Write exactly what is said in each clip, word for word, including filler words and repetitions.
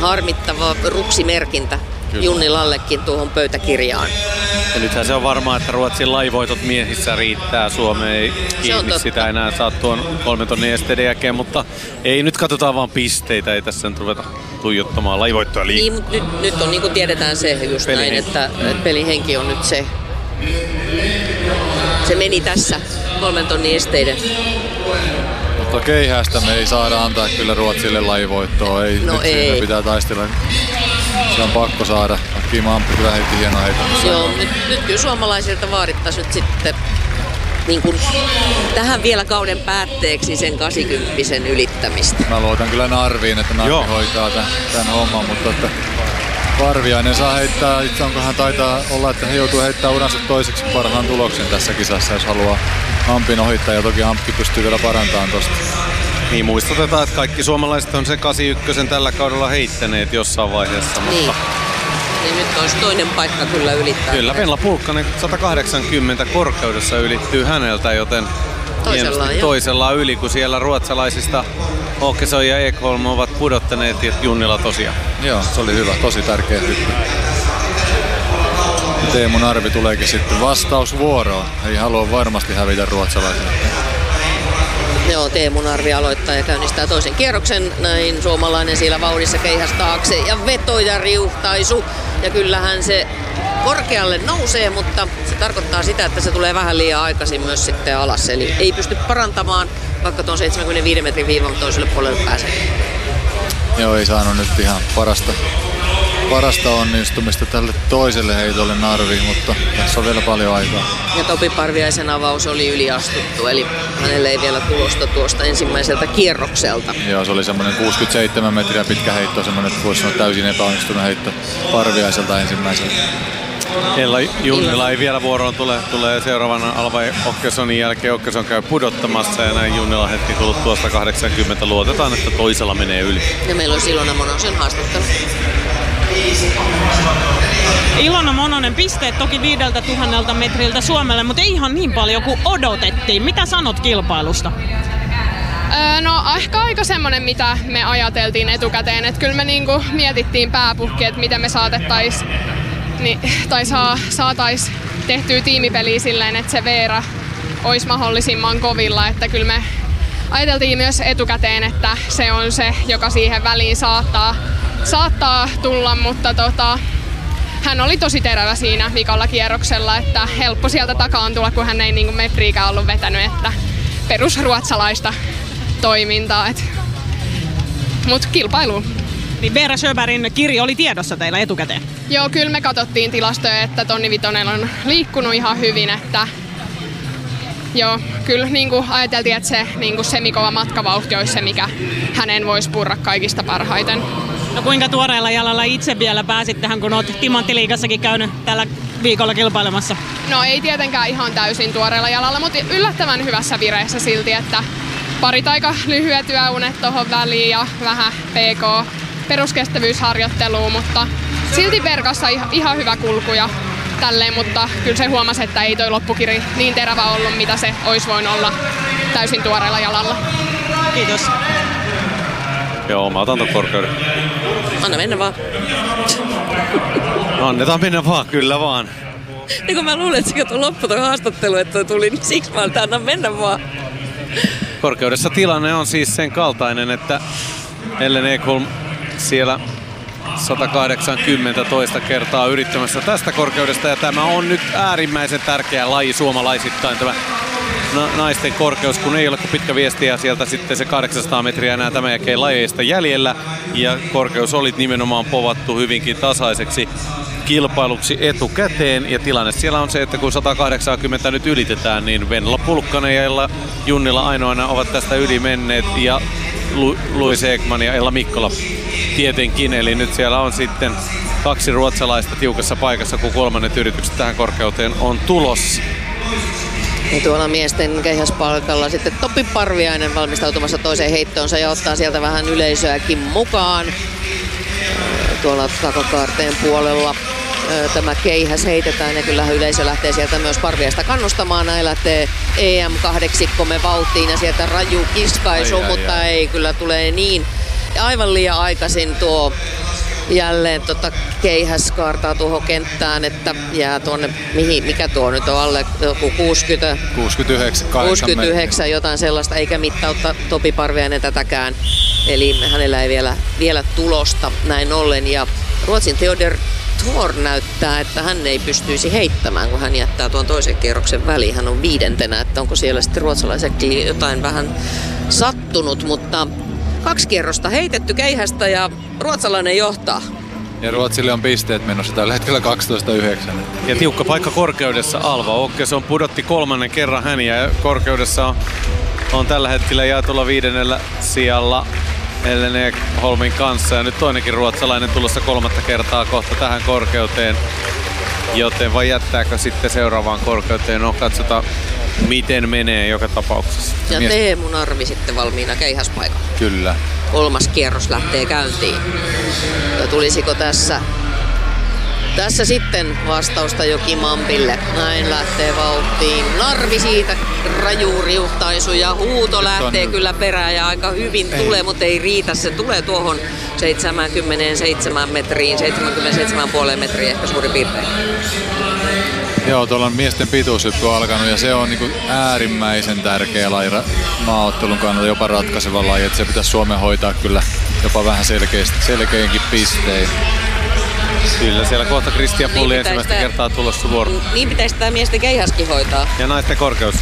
harmittava ruksimerkintä Kyllä. Junnilallekin tuohon pöytäkirjaan. Ja nythän se on varmaa, että Ruotsin laivoitot miehissä riittää. Suomeen ei kiinni sitä enää saa tuon kolmen tonnin esteiden jälkeen, mutta ei nyt katsotaan vaan pisteitä, ei tässä nyt ruveta tuijottamaan laivoittoa liikaa. Niin, mutta nyt, nyt on niin kuin tiedetään se just pelihenki. Näin, että, että pelihenki on nyt se. Se meni tässä kolmen tonnin esteiden. Mutta keihästä me ei saada antaa kyllä Ruotsille laivoittoa. Ei, no nyt ei. Pitää taistella. Se on pakko saada. Kimmo Amppi kyllä heitti hienoa heitä. Joo, nyt, nyt kyllä suomalaisilta vaadittaisiin nyt sitten niin kuin tähän vielä kauden päätteeksi sen kahdeksankymmentä ylittämistä. Mä luotan kyllä Narviin, että Narvi Joo. hoitaa tämän, tämän homman, mutta että Parviainen saa heittää, itse onkohan taitaa olla, että he joutuu heittämään uransa toiseksi parhaan tuloksen tässä kisassa, jos haluaa Ampin ohittaa, ja toki Amppi pystyy vielä parantamaan tosta. Niin muistutetaan, että kaikki suomalaiset on se kahdeksankymmentäyksi tällä kaudella heittäneet jossain vaiheessa, niin. mutta niin nyt olisi toinen paikka kyllä ylittää. Kyllä, Venla Pulkkanen sata kahdeksankymmentä korkeudessa ylittyy häneltä, joten toisellaan, toisellaan yli, kun siellä ruotsalaisista Åkesson ja Ekholm ovat pudottaneet ja Junnila tosiaan. Joo, se oli hyvä, tosi tärkeä hyppy. Teemu Narvi tuleekin sitten vastausvuoroon. Ei halua varmasti hävitä ruotsalaisille. Joo, Teemu Narvi aloittaa ja käynnistää toisen kierroksen. Näin suomalainen siellä vauhdissa keihäs taakse ja veto ja riuhtaisu. Ja kyllähän se korkealle nousee, mutta se tarkoittaa sitä, että se tulee vähän liian aikaisin myös sitten alas. Eli ei pysty parantamaan, vaikka tuon seitsemänkymmentäviisi metrin viivan toiselle puolelle pääsee. Joo, ei saanut nyt ihan parasta, parasta onnistumista tälle toiselle heitolle Narvi, mutta tässä on vielä paljon aikaa. Ja Topi Parviaisen avaus oli yliastuttu, eli hänelle ei vielä tulosta tuosta ensimmäiseltä kierrokselta. Joo, se oli semmoinen kuusikymmentäseitsemän metriä pitkä heitto, semmoinen, että voisi sanoa täysin epäonnistunut heitto Parviaiselta ensimmäiseltä. Ella Junnila ei vielä vuoroon tule, tulee seuraavana Alva Åkessonin jälkeen. Åkesson käy pudottamassa ja näin Junnila hetki tullut tuosta kahdeksankymmentä. Luotetaan, että toisella menee yli. Ja meillä on Ilona Monosen haastattelu. Ilona Mononen, pisteet toki viideltä tuhannelta metriltä Suomelle, mutta ei ihan niin paljon kuin odotettiin. Mitä sanot kilpailusta? Öö, no ehkä aika semmonen, mitä me ajateltiin etukäteen. Että kyllä me niinku mietittiin pääpuhki, että miten me saatettais Niin, tai saa, saatais tehtyä tiimipeliä silleen, että se Veera olisi mahdollisimman kovilla. Että kyllä me ajateltiin myös etukäteen, että se on se, joka siihen väliin saattaa, saattaa tulla, mutta tota, hän oli tosi terävä siinä vikalla kierroksella, että helppo sieltä takaan tulla, kun hän ei niin kuin metriikään ollut vetänyt, että perusruotsalaista toimintaa. Mutta kilpailuun. Niin Veera Sjöbergin kirja oli tiedossa teillä etukäteen? Joo, kyllä me katsottiin tilastoja, että Tonni Vitonen on liikkunut ihan hyvin, että joo, kyllä niin kuin ajateltiin, että se niin semikova matkavauhti olisi se, mikä hänen voisi purra kaikista parhaiten. No kuinka tuoreella jalalla itse vielä pääsit tähän, kun olet Timanttiliigassakin käynyt tällä viikolla kilpailemassa? No ei tietenkään ihan täysin tuoreella jalalla, mutta yllättävän hyvässä vireessä silti, että parit aika lyhyet yöunet tuohon väliin ja vähän P K peruskestävyysharjoittelua, mutta silti verkassa ihan hyvä kulku ja tälleen, mutta kyllä se huomasi, että ei toi loppukiri niin terävä ollut, mitä se olisi voinut olla täysin tuoreella jalalla. Kiitos. Joo, mä otan ton korkeuden. Anna mennä vaan. Annetaan mennä vaan, kyllä vaan. Niin kun mä luulen, että se katsoi loppu toi haastattelu, että toi tuli, niin siksi mä anna mennä vaan. Korkeudessa tilanne on siis sen kaltainen, että Ellen Ekholm siellä sata kahdeksankymmentä toista kertaa yrittämässä tästä korkeudesta, ja tämä on nyt äärimmäisen tärkeä laji suomalaisittain, tämä naisten korkeus, kun ei ole kuin pitkä viesti ja sieltä sitten se kahdeksansataa metriä enää tämän jälkeen lajeista jäljellä, ja korkeus oli nimenomaan povattu hyvinkin tasaiseksi kilpailuksi etukäteen, ja tilanne siellä on se, että kun sata kahdeksankymmentä nyt ylitetään, niin Venla Pulkkanen ja Ella Junnila ainoana ovat tästä yli menneet, ja Lu- Louis Ekman ja Ella Mikkola tietenkin, eli nyt siellä on sitten kaksi ruotsalaista tiukassa paikassa, kun kolmannet yritykset tähän korkeuteen on tulossa. Ja tuolla miesten keihäspalkalla sitten Topi Parviainen valmistautumassa toiseen heittoonsa ja ottaa sieltä vähän yleisöäkin mukaan. Tuolla takakaarteen puolella tämä keihäs heitetään ja kyllähän yleisö lähtee sieltä myös Parviaista kannustamaan. Näin lähtee E M-kahdeksikkomme vauhtiin ja sieltä raju kiskaisu, ai, ai, mutta ai. ei kyllä tulee niin aivan liian aikaisin tuo jälleen tota keihäs kaartaa tuohon kenttään, että jää tuonne, mihin, mikä tuo nyt on alle joku kuusikymmentä, kuusikymmentäyhdeksän, kuusikymmentäyhdeksän jotain sellaista, eikä mittautta Topi Parviainen tätäkään. Eli hänellä ei vielä, vielä tulosta näin ollen. Ja Ruotsin Theodor Thor näyttää, että hän ei pystyisi heittämään, kun hän jättää tuon toisen kierroksen väliin. Hän on viidentenä, että onko siellä sitten ruotsalaiseksi jotain vähän sattunut, mutta kaksi kierrosta heitetty keihästä ja ruotsalainen johtaa. Ja Ruotsille on pisteet menossa tällä hetkellä kaksitoista yhdeksän. Ja tiukka paikka korkeudessa Alva Åkesson pudotti kolmannen kerran hän ja korkeudessa on, on tällä hetkellä jaetulla viidennellä sijalla Ellen Ekholmin kanssa. Ja nyt toinenkin ruotsalainen tulossa kolmatta kertaa kohta tähän korkeuteen. Joten vai jättääkö sitten seuraavaan korkeuteen? No katsotaan miten menee joka tapauksessa. Ja Teemu Narvi sitten valmiina keihäspaikalla. Kyllä. Kolmas kierros lähtee käyntiin. Ja tulisiko tässä, tässä sitten vastausta Joki Mampille? Näin lähtee vauhtiin. Narvi siitä raju riuhtaisu ja huuto nyt lähtee on kyllä perään ja aika hyvin ei. tulee, mutta ei riitä. Se tulee tuohon seitsemänkymmentäseitsemän metriin, seitsemänkymmentäseitsemän pilkku viisi metriä ehkä suurin piirtein. Joo, tuolla on miesten pituushyppy alkanut ja se on niinku äärimmäisen tärkeä laji maaottelun kannalta, jopa ratkaiseva laji, että se pitäisi Suomen hoitaa kyllä jopa vähän selkeinkin pistein. Kyllä, siellä kohta Kristian Pulli niin ensimmäistä sitä, kertaa tulossa vuoro. Niin pitäisi tämä miesten keihäskin hoitaa. Ja naisten korkeus.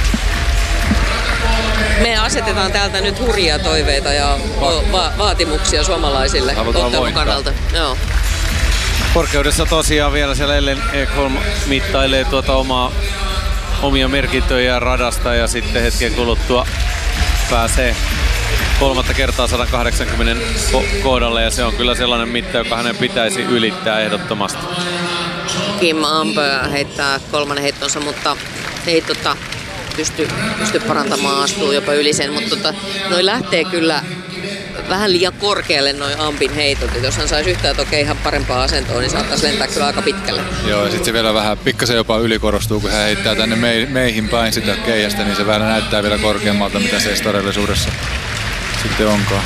Me asetetaan täältä nyt hurjia toiveita ja va- vaatimuksia suomalaisille ottelun kannalta. Joo. Korkeudessa tosiaan vielä siellä Ellen Ekholm mittailee tuota omaa, omia merkintöjä radasta ja sitten hetken kuluttua pääsee kolmatta kertaa sata kahdeksankymmentä kohdalle ja se on kyllä sellainen mitta, joka hänen pitäisi ylittää ehdottomasti. Kim Ampö heittää kolmannen heittonsa, mutta ei tota, pysty, pysty parantamaan, astuu jopa yli sen, mutta tota, noi lähtee kyllä vähän liian korkealle noin Ampin heitot. Et jos hän saisi yhtään toki ihan parempaa asentoa, niin saattaisi lentää kyllä aika pitkälle. Joo, ja sitten se vielä vähän pikkasen jopa ylikorostuu, kun hän heittää tänne meihin päin sitä keihästä, niin se vähän näyttää vielä korkeammalta, mitä se todellisuudessa sitten onkaan.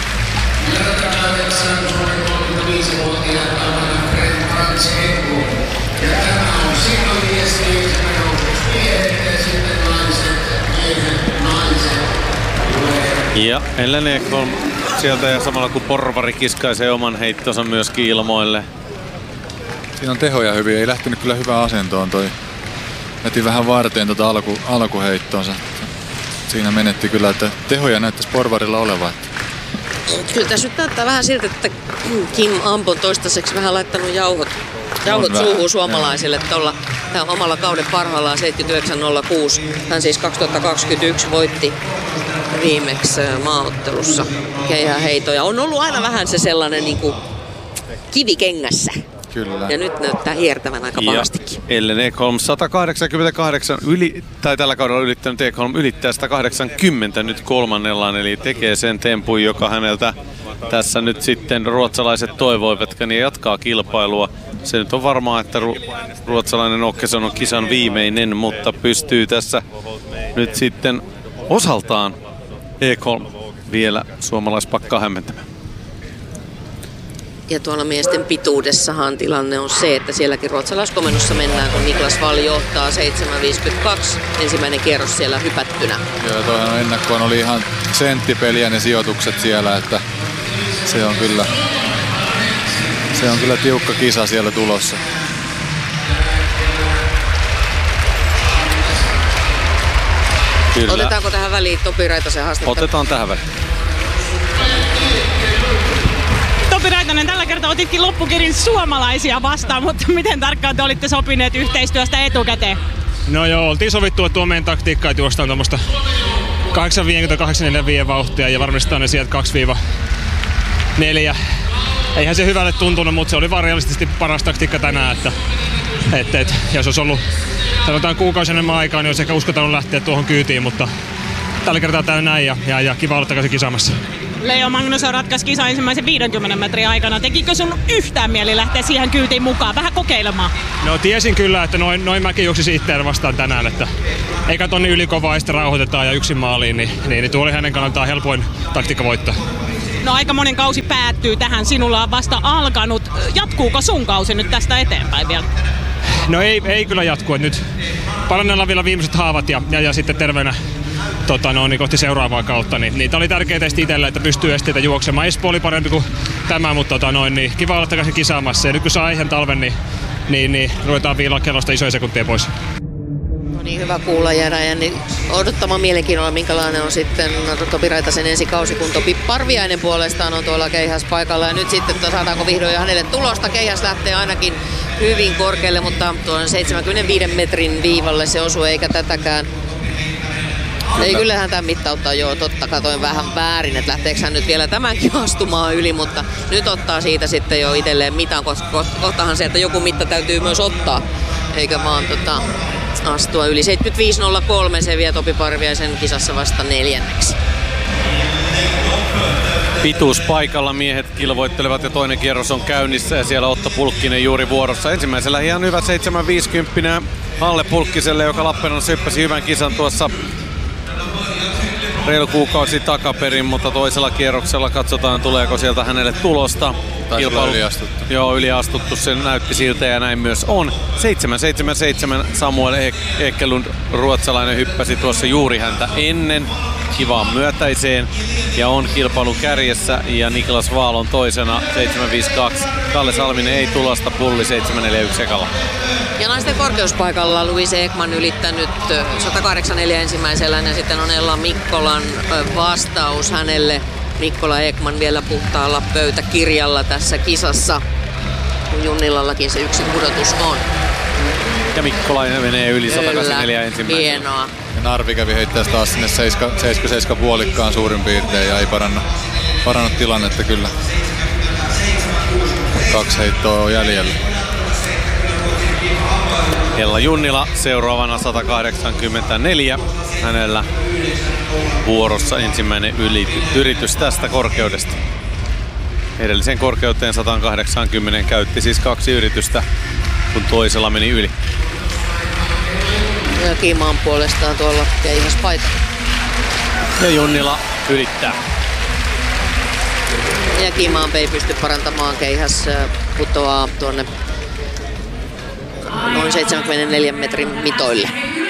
Ja Ellen Ekholm sieltä ja samalla kun Porvari kiskaisee oman heittonsa myöskin ilmoille. Siinä on tehoja hyvin, ei lähtenyt kyllä hyvään asentoon toi. Jätin vähän varteen tota alku, alkuheittonsa. Siinä menetti kyllä, että tehoja näyttäisi Porvarilla olevan. Kyllä tässä nyt näyttää vähän siltä, että Kim Ampo on toistaiseksi vähän laittanut jauhot, jauhot suuhun suomalaisille tuolla omalla kauden parhaillaan seitsemänkymmentäyhdeksän nolla kuusi. Hän siis kaksituhattakaksikymmentäyksi voitti viimeksi maaottelussa keihäheitoja. On ollut aina vähän se sellainen niin kuin kivi kengässä. Kyllä. Ja nyt näyttää hiertävän aika pahastikin. Ellen Ekholm sata kahdeksankymmentäkahdeksan yli, tai tällä kaudella ylittänyt Ekholm ylittää sata kahdeksankymmentä nyt kolmannellaan, eli tekee sen tempun, joka häneltä tässä nyt sitten ruotsalaiset toivoivatkaan ja jatkaa kilpailua. Se nyt on varmaa, että ru- ruotsalainen Åkesson on kisan viimeinen, mutta pystyy tässä nyt sitten osaltaan Ekholm vielä suomalaispakkaa hämmentämään. Ja tuolla miesten pituudessahan tilanne on se, että sielläkin ruotsalaiskomennossa mennään, kun Niklas Wall johtaa seitsemän viisikymmentäkaksi. Ensimmäinen kierros siellä hypättynä. Joo, tuohon ennakkoon oli ihan senttipeliä ne sijoitukset siellä, että se on kyllä, se on kyllä tiukka kisa siellä tulossa. Kyllä. Otetaanko tähän väliin Topi Raitasen haastetta? Otetaan tähän väliin. Topi Raitanen, tällä kertaa otitkin loppukirin suomalaisia vastaan, mutta miten tarkkaan te olitte sopineet yhteistyöstä etukäteen? No joo, oltiin sovittu, että tuo meidän taktiikka, että juostaan tuommoista kahdeksan viisikymmentä kahdeksan neljäkymmentäviisi vauhtia ja varmistaa ne sieltä kaksi neljä. Eihän se hyvälle tuntunut, mutta se oli vaan realistisesti paras taktiikka tänään, että et, et, jos olisi ollut sanotaan kuukausi enemmän aikaa, niin olisi ehkä uskaltanut lähteä tuohon kyytiin, mutta tällä kertaa tää näin ja, ja, ja kiva olla takaisin kisaamassa. Leo Magnusson ratkaisi kisan ensimmäisen viidenkymmenen metrin aikana. Tekikö sun yhtään mieli lähteä siihen kyytiin mukaan, vähän kokeilemaan? No tiesin kyllä, että noin, noin mäkin juoksisi itseään vastaan tänään, että eikä tonni ylikovaa ja sitten rauhoitetaan ja yksin maaliin, niin, niin, niin tuo oli hänen kannaltaan helpoin taktiikka voittaa. No aika monen kausi päättyy tähän, sinulla on vasta alkanut. Jatkuuko sun kausi nyt tästä eteenpäin vielä? No ei, ei kyllä jatku. Nyt parannellaan vielä viimeiset haavat ja, ja, ja sitten terveenä tota, no, niin kohti seuraavaa kautta. Niin, niin, tämä oli tärkeää testi itsellä, että pystyy esteitä juoksemaan. Espoo oli parempi kuin tämä, mutta tota, noin, niin, kiva olla takaisin kisaamassa. Ja nyt kun saa aihen talven, niin, niin, niin ruvetaan viilaa kellosta isoja sekuntia pois. No niin, hyvä kuulla jäädään niin odottamaan mielenkiinnolla, minkälainen on sitten Topi Raitasen ensi kausi, kun Topi Parviainen puolestaan on tuolla keihäspaikalla. Ja nyt sitten saadaanko vihdoin jo hänelle tulosta. Keihäs lähtee ainakin hyvin korkealle, mutta tuon seitsemänkymmentäviiden metrin viivalle se osuu, eikä tätäkään. Kyllä. Ei kyllähän tämän mittauttaa jo, totta katoin vähän väärin, että lähteekö hän nyt vielä tämänkin astumaan yli, mutta nyt ottaa siitä sitten jo itselleen mitan, koska kohtahan se, että joku mitta täytyy myös ottaa, eikä vaan tota, astua yli. seitsemänkymmentäviisi nolla kolme se vie Topi Parviaisen kisassa vasta neljänneksi. Pituuspaikalla miehet kilvoittelevat ja toinen kierros on käynnissä ja siellä Otto Pulkkinen juuri vuorossa. Ensimmäisellä ihan hyvä seitsemän viisikymmentä Halle Pulkkiselle, joka Lappeenrannassa hyppäsi hyvän kisan tuossa reilu kuukausi takaperin, mutta toisella kierroksella katsotaan tuleeko sieltä hänelle tulosta. Taisi olla yliastuttu. Joo, yliastuttu, se näytti siltä ja näin myös on. seitsemän seitsemän seitsemän Samuel Ekelund, ruotsalainen, hyppäsi tuossa juuri häntä ennen kivaan myötäiseen ja on kilpailun kärjessä ja Niklas Vaalon toisena seitsemän viisi kaksi. Kalle Salminen ei tulosta, Pulli seitsemän neljä yksi ekalla. Ja naisten korkeuspaikalla Louise Ekman ylittänyt sata kahdeksankymmentäneljä ensimmäisellä ja sitten on Ella Mikkolan vastaus hänelle. Mikkola Ekman vielä puhtaalla pöytäkirjalla tässä kisassa, kun Junnilallakin se yksi pudotus on. Ja Mikkolainen menee yli sata kahdeksankymmentäneljä ensimmäisellä. Hienoa. Ja Narvi kävi heittää taas sinne seitsemän seitsemän puolikkaan suurin piirtein ja ei paranna, paranna tilannetta kyllä. Kaksi heittoa on jäljellä. Ella Junnila seuraavana sata kahdeksankymmentäneljä. Hänellä vuorossa ensimmäinen ylity, yritys tästä korkeudesta. Edellisen korkeuteen sata kahdeksankymmentä käytti siis kaksi yritystä, kun toisella meni yli. Ja Kimaan puolestaan tuolla keihäspaikalla. Ja Junnila ylittää. Ja Kimaan ei pysty parantamaan, keihäs putoaa tuonne noin seitsemänkymmentäneljän metrin mitoille.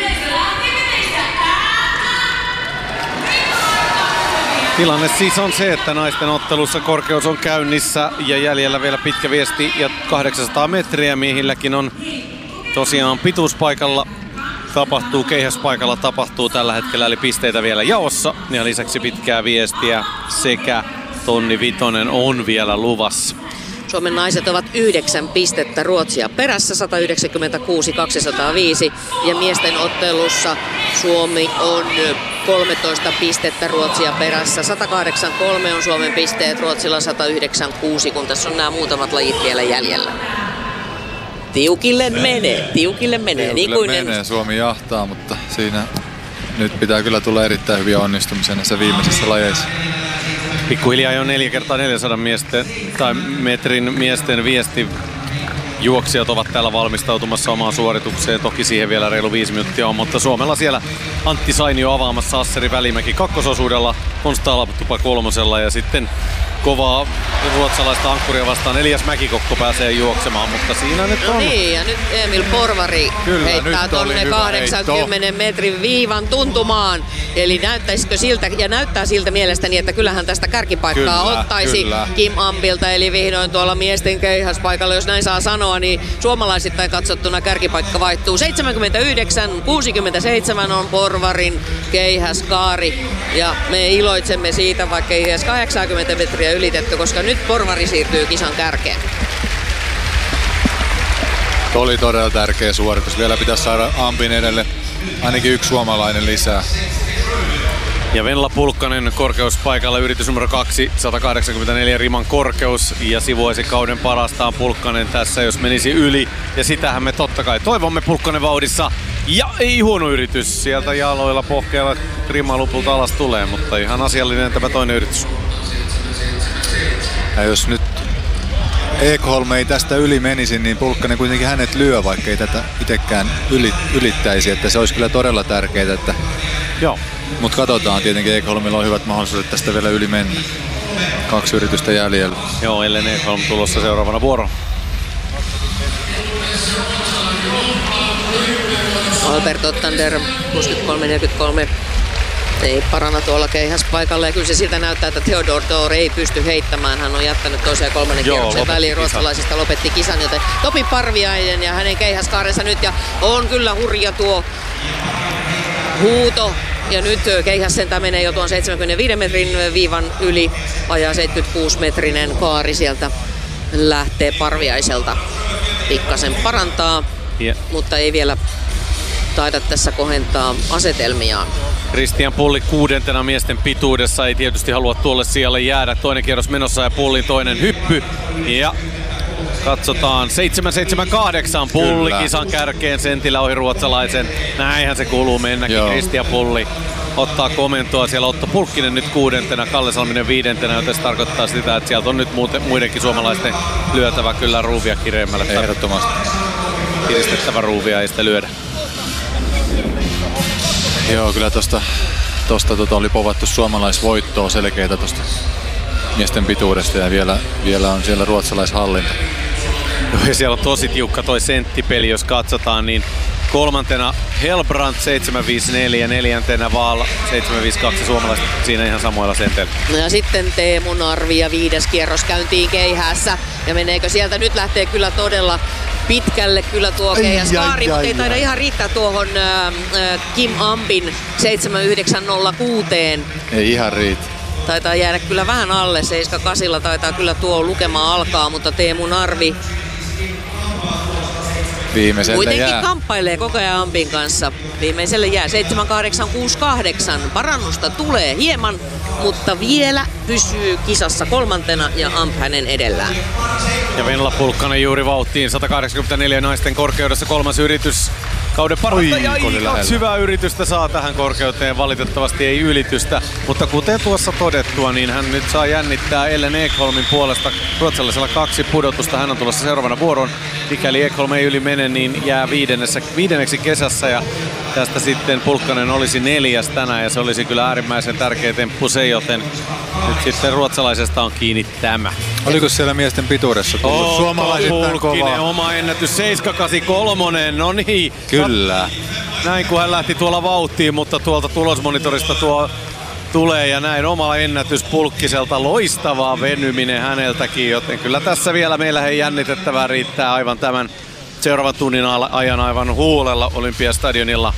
Tilanne siis on se, että naisten ottelussa korkeus on käynnissä ja jäljellä vielä pitkä viesti ja kahdeksansataa metriä. Miehilläkin on tosiaan pituuspaikalla tapahtuu, keihäspaikalla tapahtuu tällä hetkellä, eli pisteitä vielä jaossa. Ja lisäksi pitkää viestiä sekä tonni vitonen on vielä luvassa. Suomen naiset ovat yhdeksän pistettä Ruotsia perässä, sata yhdeksänkymmentäkuusi kaksisataaviisi. Ja miesten ottelussa Suomi on kolmetoista pistettä Ruotsia perässä. sata kahdeksankymmentäkolme on Suomen pisteet, Ruotsilla sata yhdeksänkymmentäkuusi, kun tässä on nämä muutamat lajit vielä jäljellä. Tiukille menee, tiukille menee. Tiukille niin kuin menee, en... Suomi jahtaa, mutta siinä nyt pitää kyllä tulla erittäin hyviä onnistumisia näissä viimeisissä lajeissa. Pikkuhiljaa jo neljä kertaa neljänsadan miesten, tai metrin miesten viesti. Juoksijat ovat täällä valmistautumassa omaan suoritukseen. Toki siihen vielä reilu viisi minuuttia on, mutta Suomella siellä Antti Sainio avaamassa, Asseri Välimäki kakkososuudella, Konsta Alaptupa kolmosella ja sitten kovaa ruotsalaista ankkuria vastaan Elias Mäkikokko pääsee juoksemaan, mutta siinä nyt on. No niin, ja nyt Emil Porvari Kyllä, heittää tonne kahdeksankymmenen metrin viivan tuntumaan. Eli näyttäisikö siltä, ja näyttää siltä mielestäni, että kyllähän tästä kärkipaikkaa kyllä, ottaisi kyllä. Kim Ambilta, eli vihdoin tuolla miesten keihäspaikalla, jos näin saa sanoa, niin suomalaisittain katsottuna kärkipaikka vaihtuu. seitsemänkymmentäyhdeksän kuusikymmentäseitsemän on Porvarin keihäskaari, ja me iloitsemme siitä, vaikka ei edes kahdeksankymmentä metriä ylitetty, koska nyt Porvari siirtyy kisan kärkeen. Oli todella tärkeä suoritus. Vielä pitäisi saada Ampin edelle ainakin yksi suomalainen lisää. Ja Venla Pulkkanen korkeuspaikalla, yritys numero kaksi, sata kahdeksankymmentäneljä riman korkeus ja sivuaisi kauden parastaan Pulkkanen tässä, jos menisi yli. Ja sitähän me totta kai toivomme Pulkkanen vauhdissa. Ja ei huono yritys, sieltä jaloilla pohkealla rimalupulta alas tulee, mutta ihan asiallinen tämä toinen yritys. Ja jos nyt Ekholm ei tästä yli menisi, niin Pulkkanen kuitenkin hänet lyö, vaikka ei tätä itsekään yli, ylittäisi, että se olisi kyllä todella tärkeää. Että... Joo. Mutta katsotaan, tietenkin Ekholmilla on hyvät mahdollisuudet tästä vielä yli mennä. Kaksi yritystä jäljellä. Joo, Ellen Ekholm tulossa seuraavana vuoro. Albert Ottander kuusikymmentäkolme neljäkymmentäkolme ei paranna tuolla keihäspaikalla ja kyllä se siltä näyttää, että Theodor Thor ei pysty heittämään. Hän on jättänyt toisen ja kolmannen Joo, kierroksen väliin. kisan. Ruotsalaisista lopetti kisan, joten Topi Parviainen ja hänen keihäskaarensa nyt ja on kyllä hurja tuo huuto. Ja nyt keihäs sentään menee jo tuon seitsemänkymmentäviiden metrin viivan yli. Vajaa seitsemänkymmentäkuusi metrinen kaari sieltä lähtee Parviaiselta. Pikkasen parantaa, Yeah. mutta ei vielä taida tässä kohentaa asetelmiaan. Christian Pulli kuudentena miesten pituudessa, ei tietysti halua tuolle sijalle jäädä. Toinen kierros menossa ja Pullin toinen hyppy. Ja katsotaan seitsemän seitsemän kahdeksan Pulli Kyllä. kisan kärkeen sentillä ohi ruotsalaisen. Näinhän se kuuluu mennäkin. Joo. Christian Pulli ottaa komentoa. Siellä Otto Pulkkinen nyt kuudentena, Kalle Salminen viidentenä, joten se tarkoittaa sitä, että sieltä on nyt muuten, muidenkin suomalaisten lyötävä kyllä ruuvia kireemmälle. Ehdottomasti. Kiristettävä ruuvia ei sitä lyödä. Joo, kyllä tosta, tosta tota oli povattu suomalaisvoittoa selkeitä tosta miesten pituudesta ja vielä, vielä on siellä ruotsalaishallinta. Ja siellä on tosi tiukka toi senttipeli, jos katsotaan, niin kolmantena Helbrand seitsemän viisi neljä, neljäntenä Vaal seitsemän viisi kaksi suomalaiset siinä ihan samoilla senteillä. No ja sitten Teemu Narvi ja viides kierros käyntiin keihässä. Ja meneekö sieltä? Nyt lähtee kyllä todella pitkälle kyllä tuo keihäskaari, mutta ei taida ihan riittää tuohon äh, Kim Ambin seitsemän yhdeksän nolla kuusi. Ei ihan riitä. Taitaa jäädä kyllä vähän alle, seitsemän kahdeksan taitaa kyllä tuo lukema alkaa, mutta Teemu Narvi Viimeiselle kuitenkin jää. kamppailee koko ajan Ambin kanssa. Viimeiselle jää seitsemän kahdeksan kuusi kahdeksan. Parannusta tulee hieman, mutta vielä pysyy kisassa kolmantena ja Amp hänen edellään. Ja Venla Pulkkanen juuri vauhtiin sata kahdeksankymmentäneljä naisten korkeudessa kolmas yritys. Kauden parasta ja kaksi hyvää yritystä saa tähän korkeuteen, valitettavasti ei ylitystä, mutta kuten tuossa todettua, niin hän nyt saa jännittää Ellen Ekholmin puolesta ruotsalaisella kaksi pudotusta. Hän on tulossa seuraavana vuoroon. Mikäli Ekholm ei yli mene, niin jää viidennessä, viidenneksi kesässä ja tästä sitten Pulkkanen olisi neljäs tänään ja se olisi kyllä äärimmäisen tärkeä temppu se, joten nyt sitten ruotsalaisesta on kiinni tämä. Oliko siellä miesten pituudessa tullut suomalaisittain Pulkkinen, kovaa? oma ennätys seitsemän kahdeksankymmentäkolme, no niin. Kyllä. Näin kun hän lähti tuolla vauhtiin, mutta tuolta tulosmonitorista tuo tulee ja näin oma ennätys Pulkkiselta. Loistavaa venyminen häneltäkin, joten kyllä tässä vielä meillä hei jännitettävää riittää aivan tämän seuraavan tunnin ajan aivan huulella Olympiastadionilla.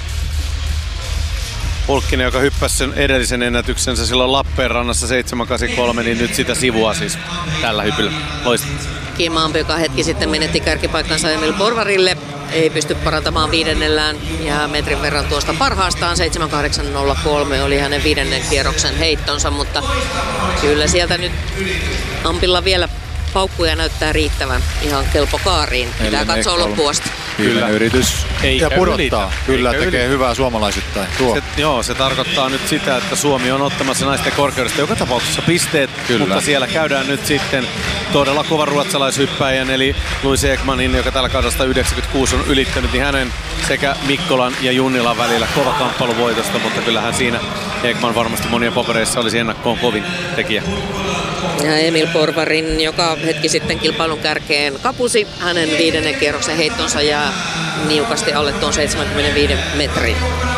Pulkkinen, joka hyppäsi sen edellisen ennätyksensä silloin Lappeenrannassa seitsemän kahdeksankymmentäkolme, niin nyt sitä sivua siis tällä hypyllä. Loistavaa. Kim Amp, joka hetki sitten menetti kärkipaikkansa Emil Porvarille, ei pysty parantamaan viidennellään ja metrin verran tuosta parhaastaan. seitsemän kahdeksan nolla kolme oli hänen viidennen kierroksen heittonsa, mutta kyllä sieltä nyt Ampilla vielä paukkuja näyttää riittävän ihan kelpo kaariin. Pitää katsoa loppuun asti. Kyllä. Yritys Eikä ja pudottaa. ylitä. Kyllä Eikä tekee ylitä. hyvää suomalaisittain. Tuo. Se, joo, se tarkoittaa nyt sitä, että Suomi on ottamassa naisten korkeudesta joka tapauksessa pisteet, Kyllä. mutta siellä käydään nyt sitten todella kova ruotsalaishyppäjän, eli Louis Ekmanin, joka tällä kaudesta yhdeksänkymmentäkuusi on ylittänyt, niin hänen sekä Mikkolan ja Junnilan välillä kova kamppailu voitosta, mutta kyllähän siinä Ekman varmasti monien papereissa olisi ennakkoon kovin tekijä. Ja Emil Porvarin, joka hetki sitten kilpailun kärkeen kapusi, hänen viidennen kierroksen heittonsa jää niukasti alle tuon seitsemänkymmentäviisi metrin.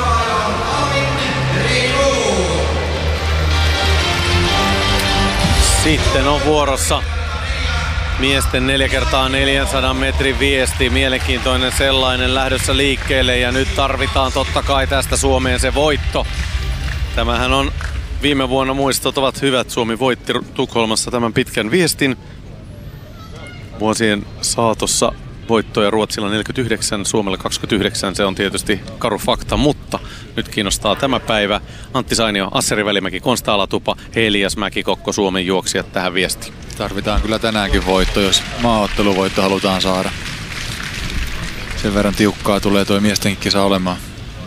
Sitten on vuorossa miesten neljä kertaa neljänsadan metrin viesti, mielenkiintoinen sellainen lähdössä liikkeelle ja nyt tarvitaan totta kai tästä Suomeen se voitto. Tämähän on viime vuonna muistot ovat hyvät, Suomi voitti Tukholmassa tämän pitkän viestin. Vuosien saatossa voittoja Ruotsilla neljäkymmentäyhdeksän, Suomella kaksikymmentäyhdeksän, se on tietysti karu fakta, mutta nyt kiinnostaa tämä päivä. Antti Sainio, Asseri Välimäki, Konsta Alatupa, Elias Mäki-Kokko, Suomen juoksijat tähän viestiin. Tarvitaan kyllä tänäänkin voitto, jos maaotteluvoitto halutaan saada. Sen verran tiukkaa tulee toi miesten kisa olemaan.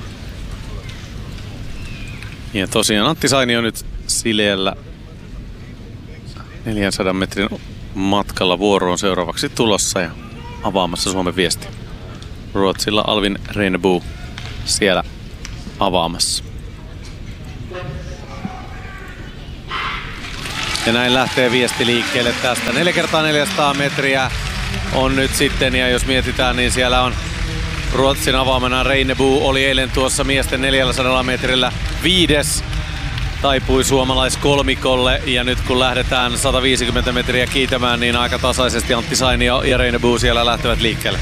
Ja tosiaan Antti Sainio nyt sileällä neljänsadan metrin matkalla vuoroon seuraavaksi tulossa ja avaamassa Suomen viesti. Ruotsilla Alvin Renbu siellä avaamassa. Ja näin lähtee viesti liikkeelle tästä. neljä kertaa neljäsataa metriä on nyt sitten, ja jos mietitään, niin siellä on Ruotsin avaamana Reinebo oli eilen tuossa miesten neljäsataa metrillä viides. Taipui suomalaiskolmikolle, ja nyt kun lähdetään sata viisikymmentä metriä kiitämään, niin aika tasaisesti Antti Sainio ja Reinebo siellä lähtevät liikkeelle.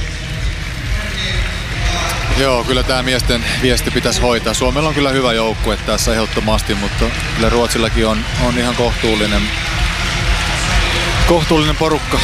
Joo, kyllä tämä miesten viesti pitäisi hoitaa. Suomella on kyllä hyvä joukkue tässä ehdottomasti, mutta kyllä Ruotsillakin on, on ihan kohtuullinen, kohtuullinen porukka.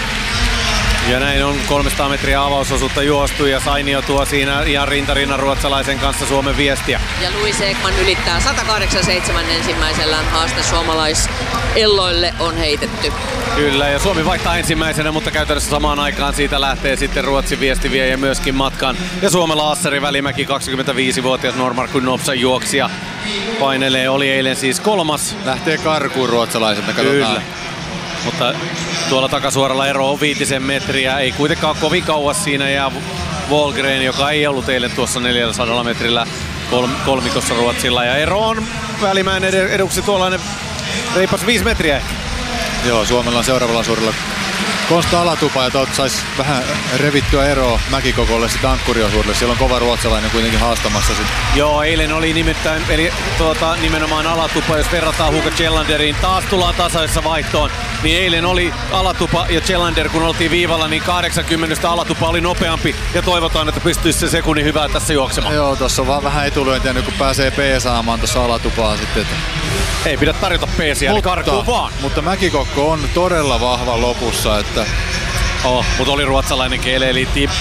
Ja näin on kolmesataa metriä avausosuutta juostu, ja Sainio tuo siinä ihan rintarinnan ruotsalaisen kanssa Suomen viestiä. Ja Louis Ekman ylittää sata kahdeksankymmentäseitsemän ensimmäisellään. Haaste suomalaiselloille on heitetty. Kyllä, ja Suomi vaihtaa ensimmäisenä, mutta käytännössä samaan aikaan siitä lähtee sitten Ruotsin viestiviejä myöskin matkaan. Ja Suomella Asseri Välimäki, kaksikymmentäviisivuotias Normarkun Nopsan juoksija, painelee, oli eilen siis kolmas. Lähtee karkuun ruotsalaiset, me katsotaan. Kyllä. Mutta tuolla takasuoralla ero on viitisen metriä, ei kuitenkaan kovin kauas siinä jää Wahlgren, joka ei ollut eilen tuossa neljäsataa metrillä kolmikossa Ruotsilla. Ja ero on Välimäen eduksi tuollainen reipas viisi metriä. Joo, Suomella on seuraavalla suurella Konsta Alatupa, ja toivottavasti saisi vähän revittyä eroa Mäkikokolle sitten ankkuriosuudelle. Siellä on kova ruotsalainen kuitenkin haastamassa sit. Joo, eilen oli nimittäin, eli tuota, nimenomaan Alatupa, jos verrataan Hugo Kjellanderiin, taas tullaan tasaisessa vaihtoon, niin eilen oli Alatupa ja Kjellander, kun oltiin viivalla, niin kahdeksankymmentä Alatupa oli nopeampi, ja toivotaan, että pystyisi se sekunnin hyvää tässä juoksemaan. Joo, tuossa on vaan vähän etulyöntiä nyt, kun pääsee peesaamaan tuossa Alatupaa sitten. Että... Ei pidä tarjota peesiä, eli karkuun vaan. Mutta Mäkikokko on todella vahva lopussa, että... Oh, mutta oli ruotsalainen kele, eli Tib,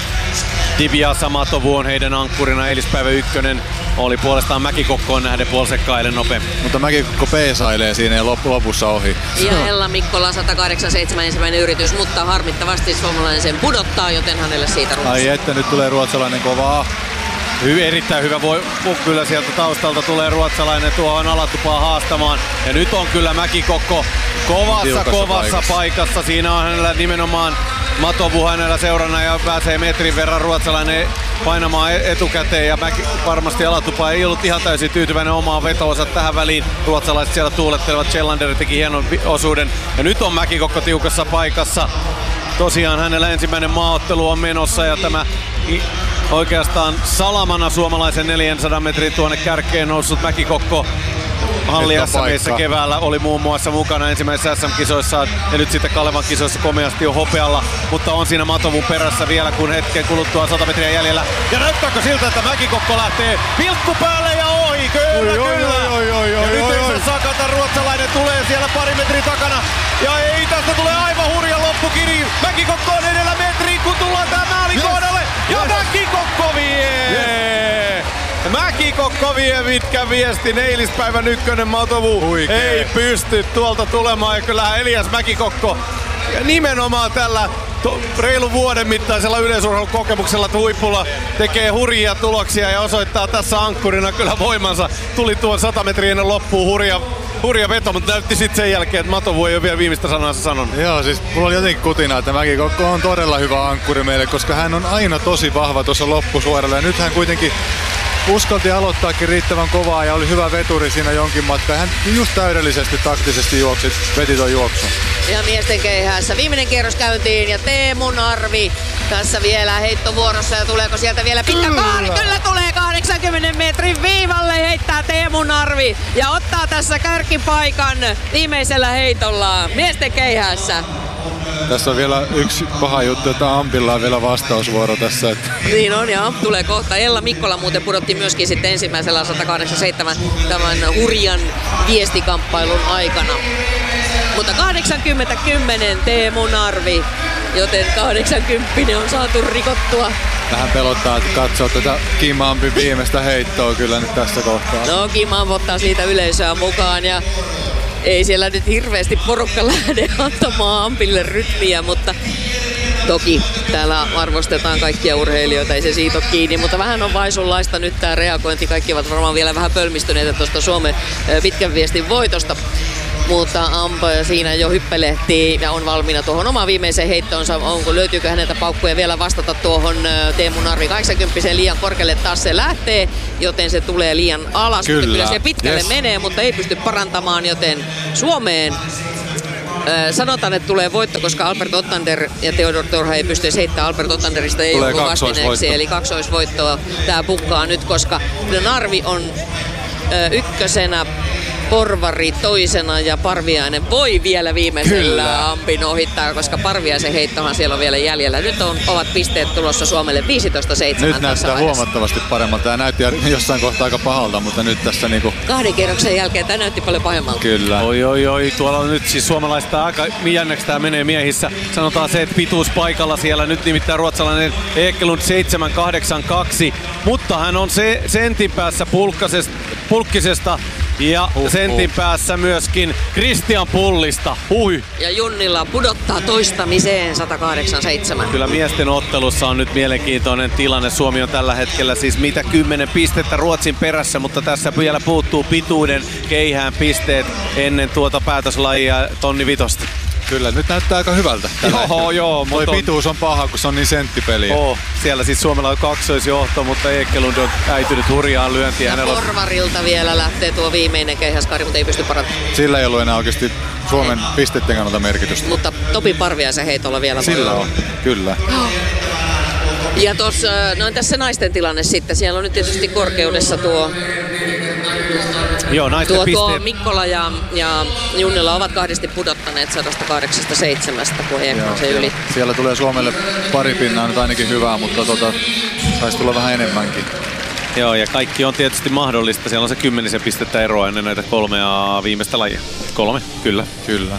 Tibia Samatovu on heidän ankkurina, eilispäivä ykkönen. Oli puolestaan Mäkikokkoon nähden puolisekkaan eilen nopeampi. Mutta Mäkikokko peesailee siinä ja lopussa ohi. Ja Ella Mikkola sata kahdeksankymmentäseitsemän ensimmäinen yritys, mutta harmittavasti suomalainen sen pudottaa, joten hänelle siitä runsas. Ai että, nyt tulee ruotsalainen kovaa. Hy, erittäin hyvä voi, kyllä sieltä taustalta tulee ruotsalainen tuohon Alatupaa haastamaan. Ja nyt on kyllä Mäkikokko kovassa Tiukassa kovassa paikassa. paikassa. Siinä on hänellä nimenomaan Matovu hänellä seurana, ja pääsee metrin verran ruotsalainen painamaan etukäteen, ja Mäki, varmasti Alatupa ei ollut ihan täysin tyytyväinen omaan veto-osa tähän väliin. Ruotsalaiset siellä tuulettelevat, Kjellander teki hienon osuuden, ja nyt on Mäkikokko tiukassa paikassa. Tosiaan hänellä ensimmäinen maaottelu on menossa, ja tämä oikeastaan salamana suomalaisen neljänsadan metrin tuonne kärkeen noussut Mäkikokko Halli S M:ssä keväällä oli muun muassa mukana ensimmäisessä S M-kisoissa, ja nyt sitten Kalevan kisoissa komeasti on hopealla, mutta on siinä Matovun perässä vielä, kun hetken kuluttua sata metriä jäljellä. Ja näyttääkö siltä, että Mäkikokko lähtee pilkku päälle ja ohi? Kyllä, oi, kyllä! Oi, oi, oi, ja oi, nyt oi, ei oi. se sakata, ruotsalainen tulee siellä pari metrin takana. Ja ei, tästä tulee aivan hurja loppukiri. Mäkikokko on edellä metriin, kun tullaan tämän maalin kohdalle. Ja yes. Mäkikokko vie! Yes. Mäkikokko vie Vitkän viestin, eilispäivän ykkönen Matovu Huikee. Ei pysty tuolta tulemaan, ja kyllähän Elias Mäkikokko nimenomaan tällä to, reilun vuoden mittaisella yleisurheilukokemuksella huipulla tekee hurjia tuloksia ja osoittaa tässä ankkurina kyllä voimansa. Tuli tuon sata metriä ennen loppuun hurja, hurja veto, mutta näytti sitten sen jälkeen, että Matovu ei ole vielä viimeistä sanansa sanonut. Joo, siis mulla oli jotenkin kutina, että Mäkikokko on todella hyvä ankkuri meille, koska hän on aina tosi vahva tuossa loppusuoralla, ja nyt hän kuitenkin uskalti aloittaakin riittävän kovaa ja oli hyvä veturi siinä jonkin matkaa. Hän just täydellisesti taktisesti juoksi, veti ton juoksun. Ja miesten keihäässä viimeinen kierros käyntiin, ja Teemu Narvi tässä vielä heittovuorossa, ja tuleeko sieltä vielä pitkä kaari? Kyllä tulee kahdeksankymmenen metrin viivalle, heittää Teemu Narvi ja ottaa tässä kärkipaikan viimeisellä heitollaan miesten keihäässä. Tässä on vielä yksi paha juttu, että Ampilla on vielä vastausvuoro tässä. Että... Niin on, ja Amp tulee kohta. Ella Mikkola muuten pudotti myöskin sitten ensimmäisellä sata kahdeksankymmentäseitsemän tämän hurjan viestikamppailun aikana. Mutta kahdeksankymmentä kymmenen Teemu Narvi, joten kahdeksankymmentä on saatu rikottua. Vähän pelottaa, että katsoo tätä Kim Ampin viimeistä heittoa kyllä nyt tässä kohtaa. No, Kim Amp ottaa siitä yleisöä mukaan, ja ei siellä nyt hirveästi porukka lähde antamaan Ampille rytmiä, mutta toki täällä arvostetaan kaikkia urheilijoita, ei se siitä ole kiinni, mutta vähän on vaisunlaista nyt tämä reagointi. Kaikki ovat varmaan vielä vähän pölmistyneitä tuosta Suomen pitkän viestin voitosta. Mutta Amp siinä jo hyppelehtii ja on valmiina tuohon omaan viimeiseen heittoonsa. Onko, löytyykö häneltä paukkuja vielä vastata tuohon Teemu Narvi kahdeksankymmentä liian korkealle, taas se lähtee, joten se tulee liian alas. Kyllä, Kyllä se pitkälle yes. menee, mutta ei pysty parantamaan, joten Suomeen Sanotaan, että tulee voitto, koska Albert Ottander ja Theodor Torha ei pysty heittämään. Albert Ottanderista ei tulee ollut vastineeksi, eli kaksoisvoittoa tämä pukkaa nyt, koska Narvi on ö, ykkösenä, Porvari toisena ja Parviainen voi vielä viimeisellä Kyllä. ampin ohittaa, koska Parviaisen heittohan siellä on vielä jäljellä. Nyt on, ovat pisteet tulossa Suomelle viisitoista seitsemän. Nyt näyttää ajassa. huomattavasti paremmalta. Tämä näytti jossain kohtaa aika pahalta, mutta nyt tässä niinku... Kahden kierroksen jälkeen tämä näytti paljon pahemmalta. Kyllä. Oi oi oi, tuolla on nyt siis suomalaista aika jänneksi tää menee miehissä. Sanotaan se, että pituus paikalla siellä nyt nimittäin ruotsalainen Ekelund seitsemän kahdeksan kaksi, mutta hän on se sentin päässä Pulkkisesta ja uh, sentin uh. päässä myöskin Christian Pullista. Hui. Ja Junnila pudottaa toistamiseen sata kahdeksan seitsemän. Kyllä miesten ottelussa on nyt mielenkiintoinen tilanne. Suomi on tällä hetkellä siis mitä kymmenen pistettä Ruotsin perässä, mutta tässä vielä puuttuu pituuden keihään pisteet ennen tuota päätöslajia tonni vitosta. Kyllä, nyt näyttää aika hyvältä. Joo, joo. Toi on... pituus on paha, kun se on niin senttipeliä. Oh, siellä siis Suomella on kaksoisjohto, mutta Ekelund on äitynyt hurjaan lyöntiin. Ja Hänellä Porvarilta vielä lähtee tuo viimeinen keihäskari, mutta ei pysty parantamaan. Sillä ei ollut enää oikeasti Suomen pisteiden kannalta merkitystä. Mutta Topi Parviaisen heitolla vielä. Sillä on, kyllä. Ja tossa, no tässä naisten tilanne sitten. Siellä on nyt tietysti korkeudessa tuo... Joo, naisten tuo, pisteet. tuo Mikkola ja, ja Junnila ovat kahdesti pudottaneet sata kahdeksan seitsemän, kun he on se yli. Siellä tulee Suomelle pari pinnaa nyt ainakin hyvää, mutta tota, saisi tulla vähän enemmänkin. Joo, ja kaikki on tietysti mahdollista. Siellä on se kymmenisen pistettä eroa ennen näitä kolmea viimeistä lajia. Kolme, kyllä. Kyllä.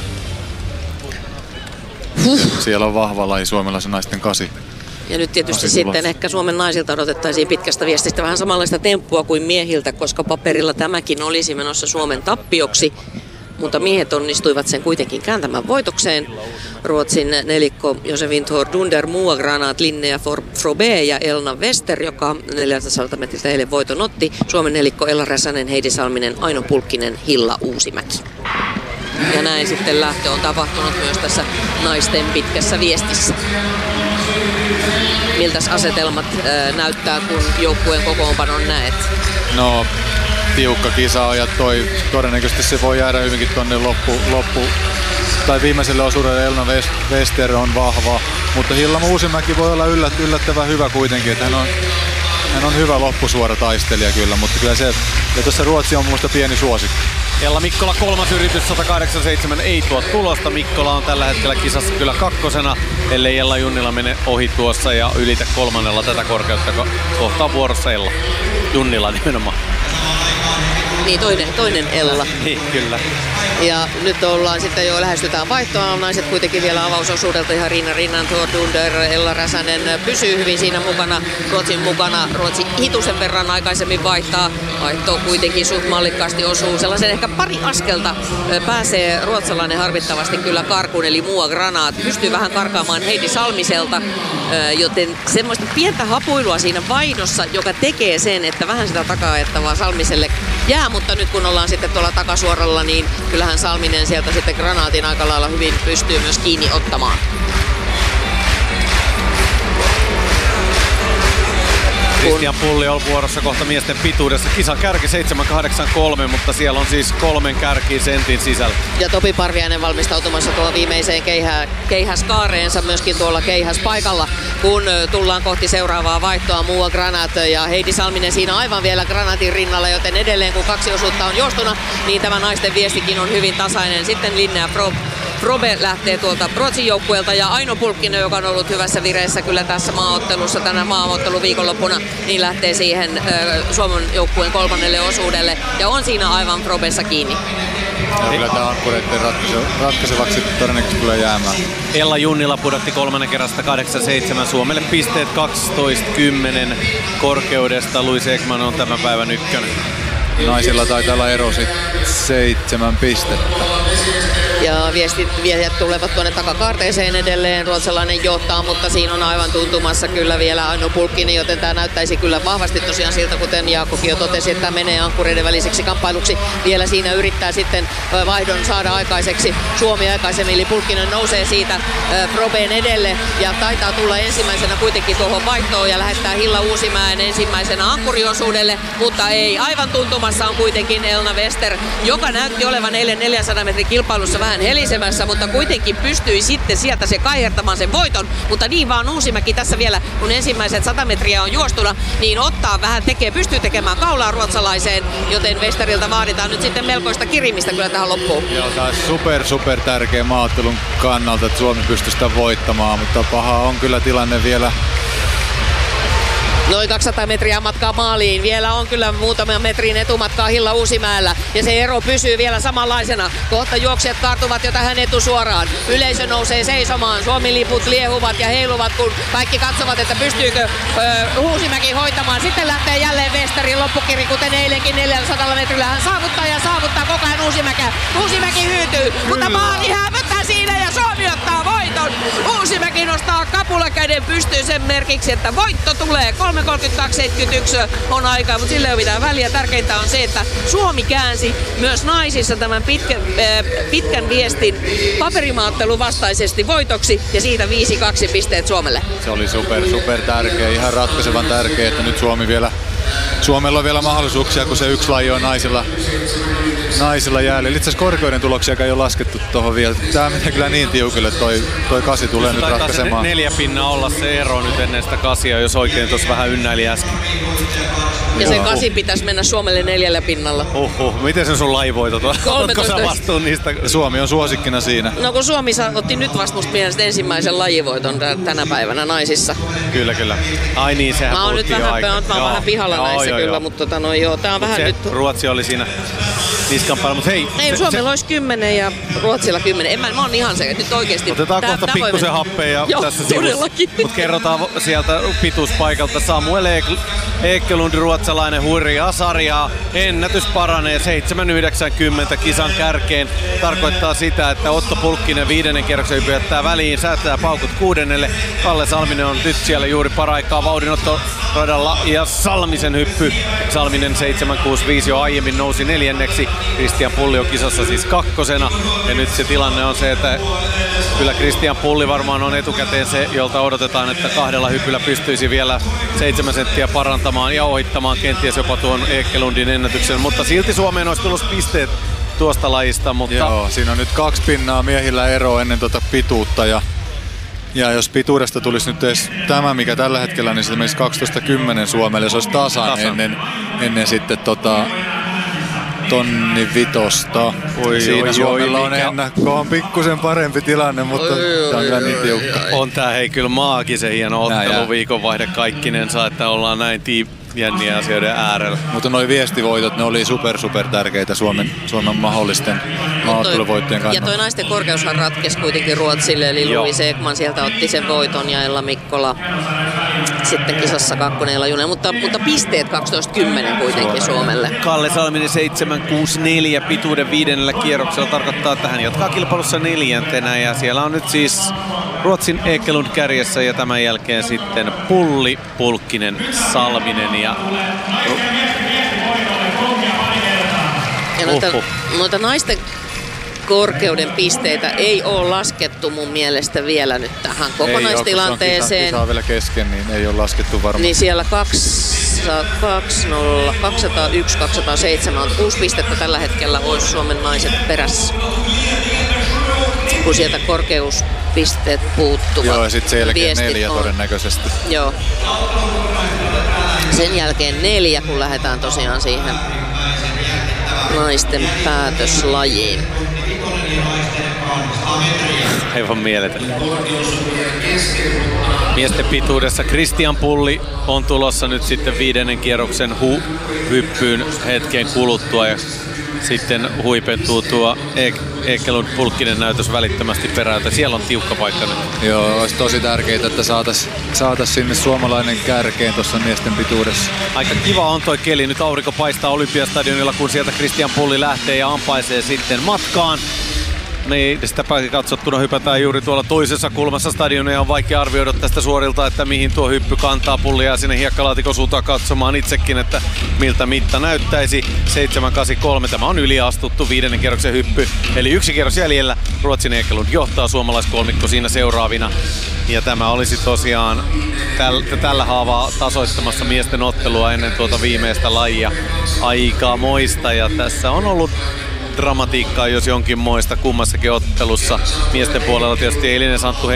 Huh. Siellä on vahva laji, Suomella se naisten kasi. Ja nyt tietysti sitten ehkä Suomen naisilta odotettaisiin pitkästä viestistä vähän samanlaista temppua kuin miehiltä, koska paperilla tämäkin olisi menossa Suomen tappioksi. Mutta miehet onnistuivat sen kuitenkin kääntämään voitokseen. Ruotsin nelikko Josefin Thor Dunder, Moa Granat, Linnea Frobé ja Elna Wester, joka neljäsataa metriltä eilen voiton otti. Suomen nelikko Ella Räsänen, Heidi Salminen, Aino Pulkkinen, Hilla Uusimäki. Ja näin sitten lähtö on tapahtunut myös tässä naisten pitkässä viestissä. Miltäs asetelmat ää, näyttää, kun joukkueen kokoonpanon näet? No, tiukka kisa ja toi, todennäköisesti se voi jäädä hyvinkin tonne loppu, loppu tai viimeiselle osuudelle. Elna Wester on vahva, mutta Hilla Uusimäki voi olla yllät, yllättävän hyvä kuitenkin, että hän on, hän on hyvä loppusuora taistelija kyllä, mutta kyllä se, ja tuossa Ruotsi on mun mielestä pieni suosikki. Ella Mikkola kolmas yritys, sata kahdeksan seitsemän ei tuo tulosta. Mikkola on tällä hetkellä kisassa kyllä kakkosena, ellei Ella Junnila mene ohi tuossa ja ylitä kolmannella tätä korkeutta. Kohtaa vuorossa Ella. Junnila nimenomaan. Niin, toinen, toinen Ella. Niin, kyllä. Ja nyt ollaan sitten jo lähestytään vaihtoa. Naiset kuitenkin vielä avausosuudelta ihan rinnan rinnan. Thor Dunder, Ella Räsänen pysyy hyvin siinä mukana. Ruotsin mukana. Ruotsi hitusen verran aikaisemmin vaihtaa. Vaihto kuitenkin suht mallikkaasti osuu. Sellaisen ehkä pari askelta pääsee ruotsalainen harvittavasti kyllä karkuun. Eli Moa Granat pystyy vähän karkaamaan Heidi Salmiselta. Joten semmoista pientä hapuilua siinä vaihdossa, joka tekee sen, että vähän sitä taka-ajettavaa Salmiselle jää. Mutta nyt kun ollaan sitten tuolla takasuoralla, niin kyllähän Salminen sieltä sitten Granaatin aika lailla hyvin pystyy myös kiinni ottamaan. Christian Pulli on vuorossa kohta miesten pituudessa. Kisan kärki seitsemän kahdeksan kolme, mutta siellä on siis kolmen kärki sentin sisällä. Ja Topi Parviainen valmistautumassa tuolla viimeiseen keihä, keihäskaareensa myöskin tuolla keihäspaikalla, kun tullaan kohti seuraavaa vaihtoa. Moa Granat ja Heidi Salminen siinä aivan vielä Granatin rinnalla, joten edelleen kun kaksi osuutta on joostuna, niin tämä naisten viestikin on hyvin tasainen. Sitten Linnea Pro Probe lähtee tuolta Ruotsin joukkueelta ja Aino Pulkkinen, joka on ollut hyvässä vireessä kyllä tässä maaottelussa tänä maaottelu viikonloppuna, niin lähtee siihen ö, Suomen joukkueen kolmannelle osuudelle ja on siinä aivan Probessa kiinni. Ja kyllä tämä ankkureiden ratkaisevaksi todennäköisesti tulee jäämään. Ella Junnila pudotti kolmannen kerrasta kahdeksan seitsemän. Suomelle pisteet kaksitoista kymmenen korkeudesta. Louis Ekman on tämän päivän ykkönen. Naisilla taitaa olla ero sit seitsemän pistettä. Ja viestit, viestit tulevat tuonne takakaarteeseen edelleen. Ruotsalainen johtaa, mutta siinä on aivan tuntumassa kyllä vielä Aino Pulkkinen, joten tämä näyttäisi kyllä vahvasti tosiaan siltä, kuten Jaakkokin jo totesi, että menee ankkureiden väliseksi kamppailuksi. Vielä siinä yrittää sitten vaihdon saada aikaiseksi Suomi aikaisemmin, eli Pulkkinen nousee siitä Probeen edelle ja taitaa tulla ensimmäisenä kuitenkin tuohon vaihtoon ja lähettää Hilla Uusimäen ensimmäisenä ankkuriosuudelle, mutta ei. Aivan tuntumassa on kuitenkin Elna Wester, joka näytti olevan eilen neljänsadan metrin kilpailussa vähän vähän helisemässä, mutta kuitenkin pystyi sitten sieltä se kaihertamaan sen voiton. Mutta niin vaan Uusimäki tässä vielä, kun ensimmäiset sata metriä on juostuna, niin ottaa vähän, tekee, pystyy tekemään kaulaa ruotsalaiseen, joten Westeriltä vaaditaan nyt sitten melkoista kirimistä kyllä tähän loppuun. Joo, tämä on super, super tärkeä maaottelun kannalta, että Suomi pystyy sitä voittamaan, mutta paha on kyllä tilanne vielä. Noin kaksisataa metriä matkaa maaliin. Vielä on kyllä muutama metrin etumatkaa Hilla Uusimäellä. Ja se ero pysyy vielä samanlaisena. Kohta juoksijat kaartuvat jo tähän etusuoraan. Yleisö nousee seisomaan. Suomi-liput liehuvat ja heiluvat, kun kaikki katsovat, että pystyykö ö, Uusimäki hoitamaan. Sitten lähtee jälleen Westerin loppukiri, kuten eilenkin neljäsataa metrillä. Hän saavuttaa ja saavuttaa koko ajan Uusimäkeä. Uusimäki hyytyy, mutta maali häämöttää siinä ja Suomi ottaa voiton. Uusimäki nostaa kapulakäden pystyyn sen merkiksi, että voitto tulee. kolme kolmekymmentäkaksi seitsemänkymmentäyksi on aikaa, mutta sillä ei ole mitään väliä. Tärkeintä on se, että Suomi käänsi myös naisissa tämän pitkän, äh, pitkän viestin paperimaattelun vastaisesti voitoksi ja siitä viisi kaksi pisteet Suomelle. Se oli super, super tärkeä, ihan ratkaisevan tärkeä, että nyt Suomi vielä, Suomella on vielä mahdollisuuksia, kun se yksi laji on naisilla, naisilla jäljellä. Itse asiassa korkeuden tuloksia ei ole laskettu tuohon vielä. Tämä menee kyllä niin tiukille, toi, toi kasi tulee nyt ratkaisemaan. Se neljä pinnaa olla se ero nyt ennen sitä kasia, jos oikein tuossa vähän ynnäili äsken. Ja se kasi pitäisi mennä Suomelle neljällä pinnalla. Uhuh, miten sen sun laivoitot on? Oletko sä vastuun niistä? Suomi on suosikkina siinä. No kun Suomi otti nyt vasta musta mielestä ensimmäisen lajivoiton tänä päivänä naisissa. Kyllä, kyllä. Ai niin, sehän Mä oon nyt vähän, mä oon joo, vähän pihalla joo, näissä joo, kyllä, joo. mutta tota, no, joo, tää on mut vähän se, nyt... Ruotsi oli siinä niskan päällä, mutta hei... Ei, se, Suomella se... olisi kymmenen ja Ruotsilla kymmenen. En mä, mä oon ihan se, nyt oikeesti... Otetaan tää, kohta tää pikkusen happea joo, tässä sivussa. Mutta kerrotaan sieltä pituuspaikalta. Samuel Ekelund, ruotsalainen hurjaa sarjaa. Ennätys paranee seitsemän yhdeksänkymmentä kisan kärkeen. Tarkoittaa sitä, että Otto Pulkkinen viidennen kierroksen hyppy jättää väliin. Säätää paukut kuudennelle. Kalle Salminen on nyt siellä juuri paraikaa vauhdinotto radalla ja Salmisen hyppy. Salminen seitsemän kuusikymmentäviisi jo aiemmin nousi neljänneksi. Kristian Pulli on kisassa siis kakkosena. Ja nyt se tilanne on se, että kyllä Kristian Pulli varmaan on etukäteen se, jolta odotetaan, että kahdella hypyllä pystyisi vielä seitsemän senttiä parantamaan ja ohittamaan kenties jopa tuon Ekelundin ennätyksen. Mutta silti Suomeen olisi tullut pisteet tuosta lajista. Mutta... Joo, siinä on nyt kaksi pinnaa miehillä ero ennen tuota pituutta. Ja, ja jos pituudesta tulisi nyt edes tämä, mikä tällä hetkellä, niin se menisi kaksitoista kymmenen Suomelle. Se olisi tasan, tasan. Ennen, ennen sitten tota... tonni vitosta. Oi, Siinä oi, Suomella oi, on ennakkoon pikkusen parempi tilanne, mutta oi, tämä on kyllä niin tiukka. On tää hei kyllä maagisen hieno ottelu viikonvaihde kaikkinensa, että ollaan näin tiim- jänniä asioiden äärellä. Mutta noi viestivoitot, ne oli super super tärkeitä Suomen, Suomen mahdollisten maaotteluvoittojen kannalta. Ja toi naisten korkeushan ratkesi kuitenkin Ruotsille, eli Louise Ekman sieltä otti sen voiton ja Ella Mikkola sitten kisassa kakkonen Ella Junen, mutta, mutta pisteet kaksitoista kymmenen kuitenkin Suomelle. Kalle Salminen seitsemän kuusikymmentäneljä pituuden viidennellä kierroksella tarkoittaa, että hän jatkaa kilpailussa neljäntenä ja siellä on nyt siis Ruotsin Ekelund kärjessä ja tämän jälkeen sitten Pulli, Pulkkinen, Salminen ja... Ja noita, noita naisten korkeuden pisteitä ei ole laskettu mun mielestä vielä nyt tähän kokonaistilanteeseen. Ei ole, kun se on kisa, kisa vielä kesken, niin ei ole laskettu varmaan. Niin siellä kaksisataayksi kaksisataaseitsemän on kuusi pistettä tällä hetkellä olisi Suomen naiset perässä. Kun sieltä korkeuspisteet puuttuvat. Joo, ja sitten selkeä neljä on todennäköisesti. Joo. Sen jälkeen neljä, kun lähdetään tosiaan siihen naisten päätöslajiin. Aivan mieletön. Miesten pituudessa Kristian Pulli on tulossa nyt sitten viidennen kierroksen hu- hyppyyn hetken kuluttua ja sitten huipentuu tuo Ekelund Pulkkinen näytös välittömästi perään, siellä on tiukka paikka nyt. Joo, olisi tosi tärkeää, että saatais, saatais sinne suomalainen kärkeen tuossa miesten pituudessa. Aika kiva on toi keli, nyt aurinko paistaa Olympiastadionilla, kun sieltä Kristian Pulli lähtee ja ampaisee sitten matkaan. Niin, sitä pääkin katsottuna hypätään juuri tuolla toisessa kulmassa stadionia. On vaikea arvioida tästä suorilta, että mihin tuo hyppy kantaa. Pulli jää sinne hiekkalaatikon suuntaan katsomaan itsekin, että miltä mitta näyttäisi. seitsemän kahdeksankymmentäkolme, tämä on yliastuttu viidennen kierroksen hyppy. Eli yksi kierros jäljellä. Ruotsin Ekelund johtaa suomalaiskolmikko siinä seuraavina. Ja tämä olisi tosiaan täl, tällä haavaa tasoittamassa miesten ottelua ennen tuota viimeistä lajia. Aika moista ja tässä on ollut dramatiikkaa jos jonkinmoista kummassakin ottelussa. Miesten puolella tietysti eilinen Santtu